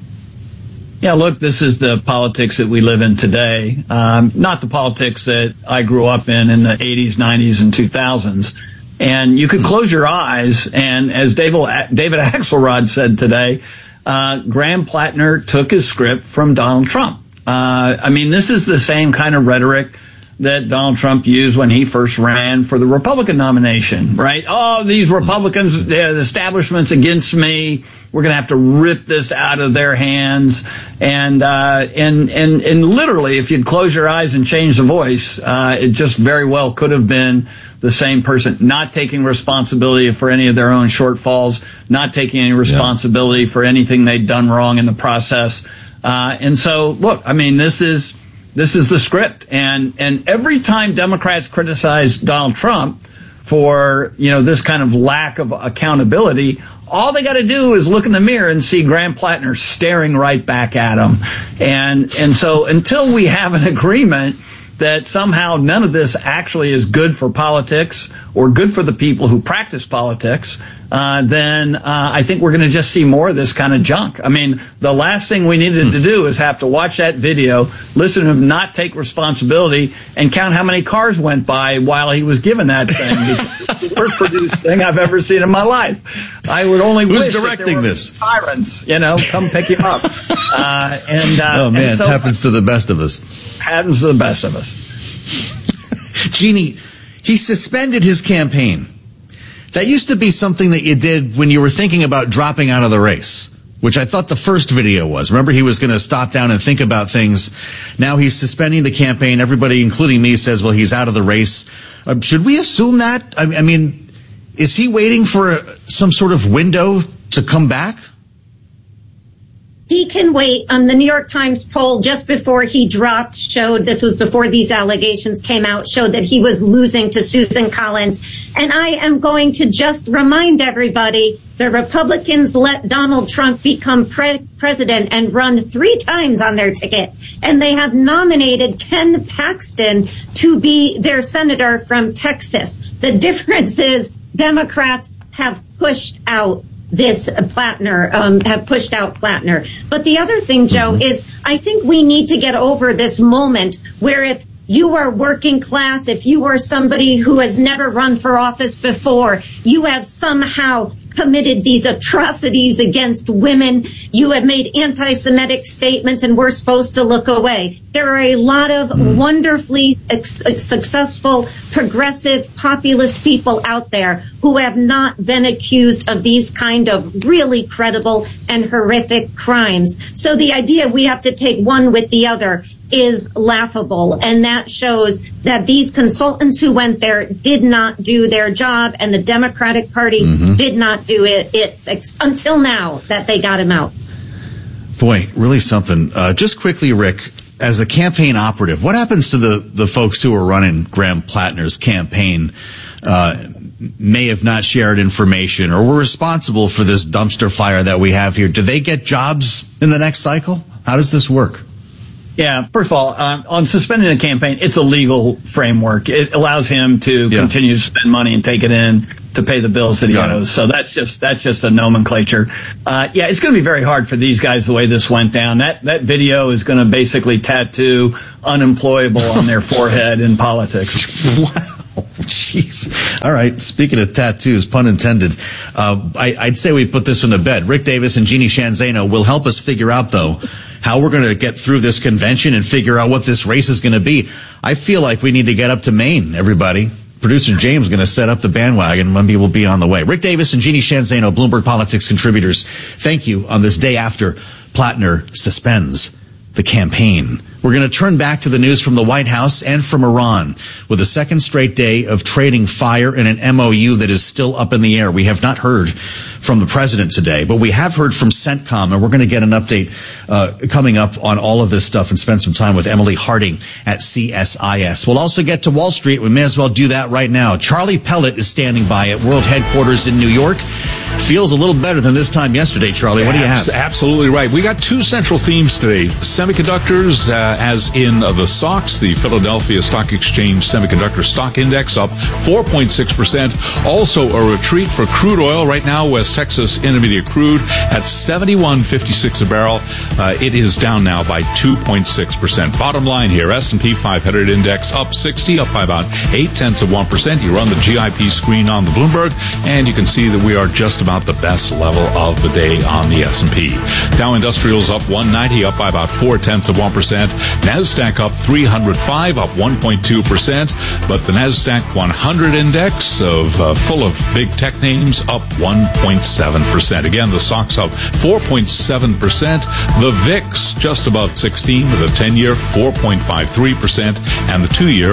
Yeah, look, this is the politics that we live in today, not the politics that I grew up in the 80s, 90s, and 2000s. And you could close your eyes, and as David Axelrod said today, Graham Plattner took his script from Donald Trump. I mean, this is the same kind of rhetoric that Donald Trump used when he first ran for the Republican nomination, right? Oh, these Republicans, the establishment's against me. We're going to have to rip this out of their hands. And literally, if you'd close your eyes and change the voice, it just very well could have been the same person, not taking responsibility for any of their own shortfalls, not taking any responsibility for anything they'd done wrong in the process. And so, look, I mean, this is the script. And every time Democrats criticize Donald Trump for, this kind of lack of accountability, all they got to do is look in the mirror and see Graham Plattner staring right back at them. And so until we have an agreement that somehow none of this actually is good for politics or good for the people who practice politics, then I think we're going to just see more of this kind of junk. I mean, the last thing we needed to do is have to watch that video, listen to him not take responsibility, and count how many cars went by while he was given that thing. It's the worst produced thing I've ever seen in my life. I would only wish directing this? Sirens, come pick him up. Oh man, it happens to the best of us. Happens to the best of us. Jeannie, he suspended his campaign. That used to be something that you did when you were thinking about dropping out of the race, which I thought the first video was. Remember, he was going to stop down and think about things. Now he's suspending the campaign. Everybody, including me, says, well, he's out of the race. Should we assume that? I mean, is he waiting for some sort of window to come back? He can wait. The New York Times poll just before he dropped showed, this was before these allegations came out, showed that he was losing to Susan Collins. And I am going to just remind everybody, the Republicans let Donald Trump become president and run 3 times on their ticket. And they have nominated Ken Paxton to be their senator from Texas. The difference is Democrats have pushed out have pushed out Plattner. But the other thing, Joe, is I think we need to get over this moment where if you are working class, if you are somebody who has never run for office before, you have somehow committed these atrocities against women. You have made anti-Semitic statements, and we're supposed to look away. There are a lot of wonderfully successful, progressive, populist people out there who have not been accused of these kind of really credible and horrific crimes. So the idea we have to take one with the other is laughable, and that shows that these consultants who went there did not do their job, and the Democratic Party did not do it. It's until now that they got him out. Boy, really something. Just quickly, Rick, as a campaign operative, what happens to the folks who are running Graham Plattner's campaign, may have not shared information or were responsible for this dumpster fire that we have here? Do they get jobs in the next cycle? How does this work? Yeah, first of all, on suspending the campaign, it's a legal framework. It allows him to continue to spend money and take it in to pay the bills that he owes. So that's just a nomenclature. It's going to be very hard for these guys the way this went down. That video is going to basically tattoo unemployable on their forehead in politics. Wow. Jeez. All right. Speaking of tattoos, pun intended, I'd say we put this one to bed. Rick Davis and Jeannie Sheehan Zaino will help us figure out, though, how we're going to get through this convention and figure out what this race is going to be. I feel like we need to get up to Maine, everybody. Producer James is going to set up the bandwagon. Maybe we'll be on the way. Rick Davis and Jeannie Sheehan Zaino, Bloomberg Politics contributors, thank you on this day after Plattner suspends the campaign. We're going to turn back to the news from the White House and from Iran with a second straight day of trading fire in an MOU that is still up in the air. We have not heard from the president today, but we have heard from CENTCOM, and we're going to get an update coming up on all of this stuff and spend some time with Emily Harding at CSIS. We'll also get to Wall Street. We may as well do that right now. Charlie Pellet is standing by at World Headquarters in New York. Feels a little better than this time yesterday, Charlie. What do you have? Absolutely right. We got two central themes today. Semiconductors, as in the SOX, the Philadelphia Stock Exchange Semiconductor Stock Index, up 4.6%. Also a retreat for crude oil. Right now, West Texas Intermediate crude at $71.56 a barrel. It is down now by 2.6%. Bottom line here, S&P 500 index up 60, up by about 0.8%. You run the GIP screen on the Bloomberg, and you can see that we are just about the best level of the day on the S&P. Dow Industrials up 190, up by about 0.4%. NASDAQ up 305, up 1.2%. But the NASDAQ 100 index full of big tech names up 1.7%. Again, the SOX up 4.7%. The VIX just above 16 with a 10-year 4.53% and the 2-year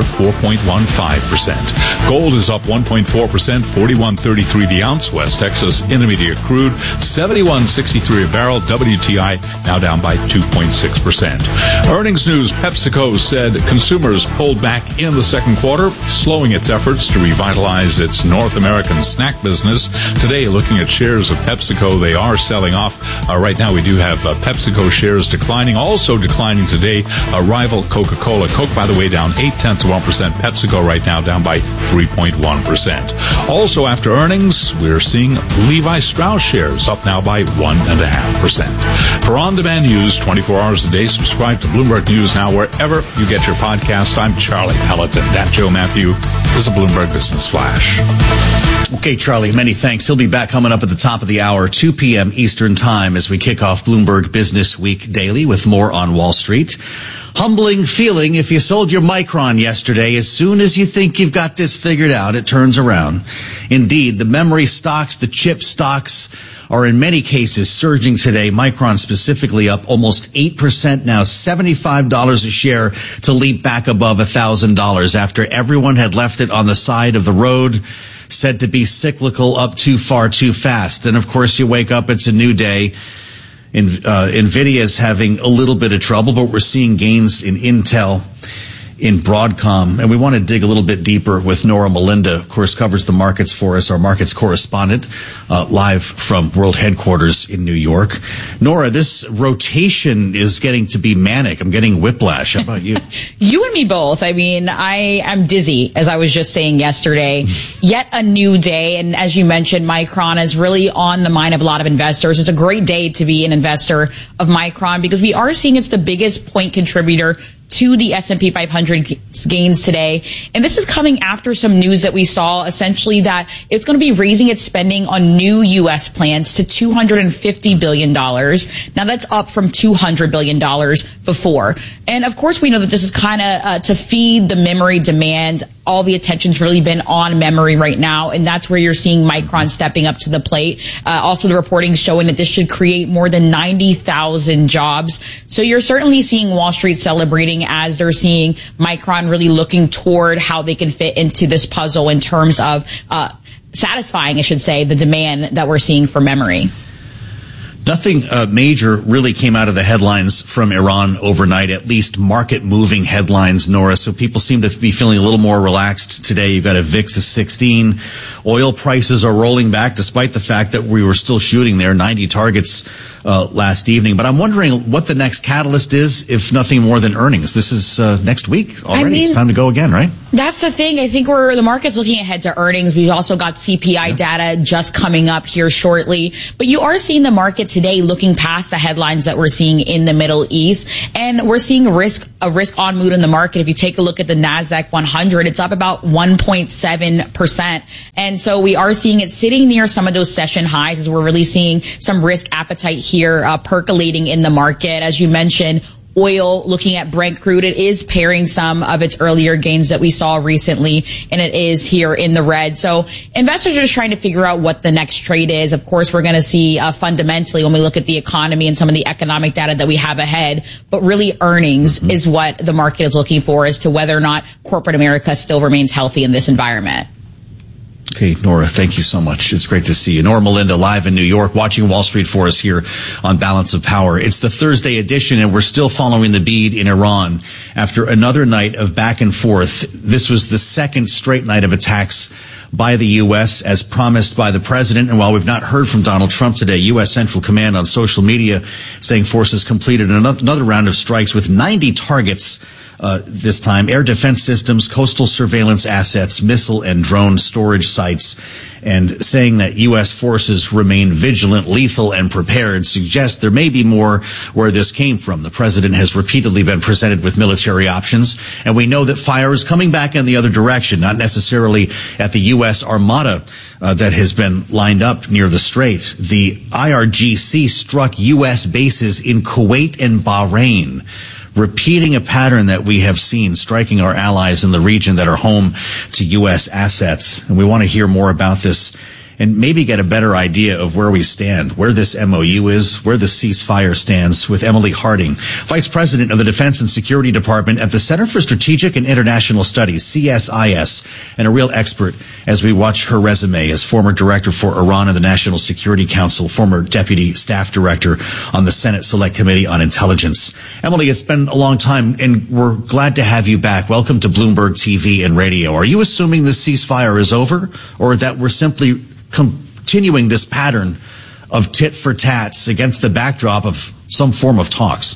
4.15%. Gold is up 1.4%, $41.33 the ounce. West Texas Intermediate crude, $71.63 a barrel. WTI now down by 2.6%. Earnings news, PepsiCo said consumers pulled back in the second quarter, slowing its efforts to revitalize its North American snack business. Today, looking at shares of PepsiCo, they are selling off. Right now, we do have PepsiCo shares declining. Also declining today, rival Coca-Cola. Coke, by the way, down 0.8%. PepsiCo right now down by 3.1%. Also, after earnings, we're seeing Levi Strauss shares up now by 1.5%. For on-demand news 24 hours a day, subscribe to Bloomberg News Now wherever you get your podcast. I'm Charlie Pellet, and that Joe Matthew is a Bloomberg Business Flash. Okay, Charlie, many thanks. He'll be back coming up at the top of the hour, 2 p.m. Eastern Time, as we kick off Bloomberg Business Week Daily with more on Wall Street. Humbling feeling if you sold your Micron yesterday. As soon as you think you've got this figured out, it turns around. Indeed, the memory stocks, the chip stocks are in many cases surging today. Micron specifically up almost 8% now, $75 a share to leap back above $1,000 after everyone had left it on the side of the road, said to be cyclical, up too far too fast. Then, of course, you wake up, it's a new day. NVIDIA's having a little bit of trouble, but we're seeing gains in Intel, in Broadcom. And we want to dig a little bit deeper with Nora Melinda, of course, covers the markets for us, our markets correspondent, live from World Headquarters in New York. Nora, this rotation is getting to be manic. I'm getting whiplash. How about you? You and me both. I mean, I am dizzy, as I was just saying yesterday. Yet a new day. And as you mentioned, Micron is really on the mind of a lot of investors. It's a great day to be an investor of Micron because we are seeing it's the biggest point contributor to the S&P 500 gains today. And this is coming after some news that we saw, essentially that it's going to be raising its spending on new U.S. plants to $250 billion. Now that's up from $200 billion before. And of course, we know that this is kind of to feed the memory demand. All the attention's really been on memory right now, and that's where you're seeing Micron stepping up to the plate. Also, the reporting showing that this should create more than 90,000 jobs. So you're certainly seeing Wall Street celebrating as they're seeing Micron really looking toward how they can fit into this puzzle in terms of satisfying, I should say, the demand that we're seeing for memory. Nothing major really came out of the headlines from Iran overnight, at least market-moving headlines, Nora. So people seem to be feeling a little more relaxed today. You've got a VIX of 16. Oil prices are rolling back despite the fact that we were still shooting there, 90 targets last evening. But I'm wondering what the next catalyst is, if nothing more than earnings. This is next week already. I mean, it's time to go again, right? That's the thing. I think the market's looking ahead to earnings. We've also got CPI data just coming up here shortly. But you are seeing the market today looking past the headlines that we're seeing in the Middle East. And we're seeing a risk-on mood in the market. If you take a look at the NASDAQ 100, it's up about 1.7%. And so we are seeing it sitting near some of those session highs as we're really seeing some risk appetite here percolating in the market. As you mentioned, oil, looking at Brent crude, it is pairing some of its earlier gains that we saw recently, and it is here in the red. So investors are just trying to figure out what the next trade is. Of course, we're going to see fundamentally when we look at the economy and some of the economic data that we have ahead, but really earnings is what the market is looking for as to whether or not corporate America still remains healthy in this environment. Okay, Nora, thank you so much. It's great to see you. Nora Melinda live in New York, watching Wall Street for us here on Balance of Power. It's the Thursday edition, and we're still following the bead in Iran after another night of back and forth. This was the second straight night of attacks by the U.S. as promised by the president. And while we've not heard from Donald Trump today, U.S. Central Command on social media saying forces completed another round of strikes with 90 targets. This time, air defense systems, coastal surveillance assets, missile and drone storage sites, and saying that U.S. forces remain vigilant, lethal, and prepared suggests there may be more where this came from. The president has repeatedly been presented with military options, and we know that fire is coming back in the other direction, not necessarily at the U.S. Armada that has been lined up near the Strait. The IRGC struck U.S. bases in Kuwait and Bahrain, repeating a pattern that we have seen, striking our allies in the region that are home to U.S. assets. And we want to hear more about this and maybe get a better idea of where we stand, where this MOU is, where the ceasefire stands, with Emily Harding, Vice President of the Defense and Security Department at the Center for Strategic and International Studies, CSIS, and a real expert as we watch her resume as former Director for Iran and the National Security Council, former Deputy Staff Director on the Senate Select Committee on Intelligence. Emily, it's been a long time, and we're glad to have you back. Welcome to Bloomberg TV and Radio. Are you assuming the ceasefire is over, or that we're simply continuing this pattern of tit for tats against the backdrop of some form of talks?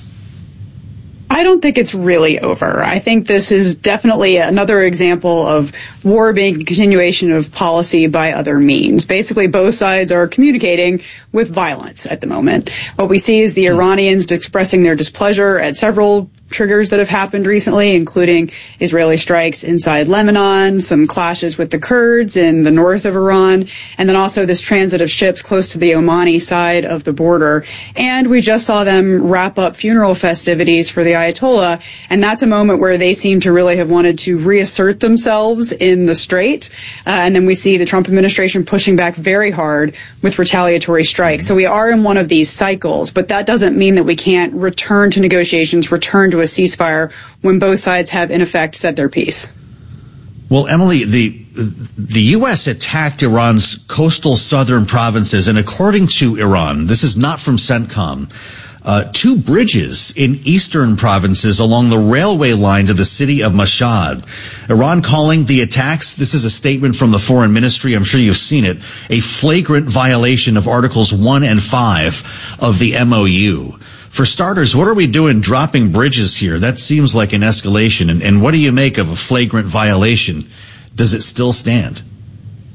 I don't think it's really over. I think this is definitely another example of war being a continuation of policy by other means. Basically, both sides are communicating with violence at the moment. What we see is the Iranians expressing their displeasure at several triggers that have happened recently, including Israeli strikes inside Lebanon, some clashes with the Kurds in the north of Iran, and then also this transit of ships close to the Omani side of the border. And we just saw them wrap up funeral festivities for the Ayatollah, and that's a moment where they seem to really have wanted to reassert themselves in the Strait. And then we see the Trump administration pushing back very hard with retaliatory strikes. So we are in one of these cycles, but that doesn't mean that we can't return to negotiations, return to a ceasefire when both sides have, in effect, said their piece. Well, Emily, the U.S. attacked Iran's coastal southern provinces, and according to Iran, this is not from CENTCOM, 2 bridges in eastern provinces along the railway line to the city of Mashhad. Iran calling the attacks, this is a statement from the Foreign Ministry, I'm sure you've seen it, a flagrant violation of Articles 1 and 5 of the MOU. For starters, what are we doing dropping bridges here? That seems like an escalation. And what do you make of a flagrant violation? Does it still stand?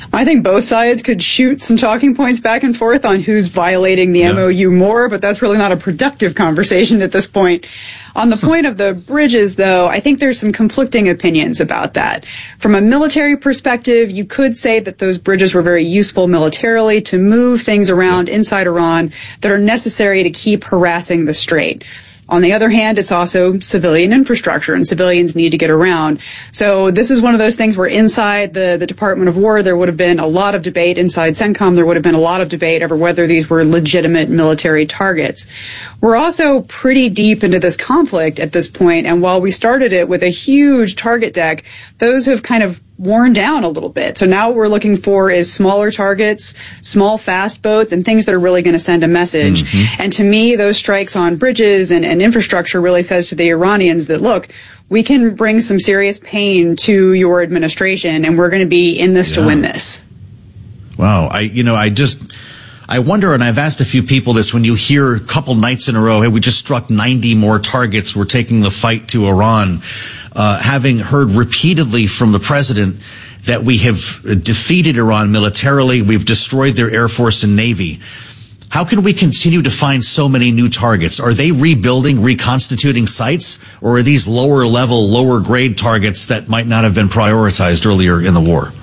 I think both sides could shoot some talking points back and forth on who's violating the MOU more, but that's really not a productive conversation at this point. On the point of the bridges, though, I think there's some conflicting opinions about that. From a military perspective, you could say that those bridges were very useful militarily to move things around inside Iran that are necessary to keep harassing the Strait. On the other hand, it's also civilian infrastructure, and civilians need to get around. So this is one of those things where inside the Department of War, there would have been a lot of debate. Inside CENTCOM, there would have been a lot of debate over whether these were legitimate military targets. We're also pretty deep into this conflict at this point, and while we started it with a huge target deck, those have kind of worn down a little bit. So now what we're looking for is smaller targets, small fast boats, and things that are really going to send a message. Mm-hmm. And to me, those strikes on bridges and infrastructure really says to the Iranians that, look, we can bring some serious pain to your administration, and we're going to be in this to win this. Wow. I wonder, and I've asked a few people this, when you hear a couple nights in a row, hey, we just struck 90 more targets, we're taking the fight to Iran, having heard repeatedly from the president that we have defeated Iran militarily, we've destroyed their air force and navy. How can we continue to find so many new targets? Are they rebuilding, reconstituting sites, or are these lower level, lower grade targets that might not have been prioritized earlier in the war?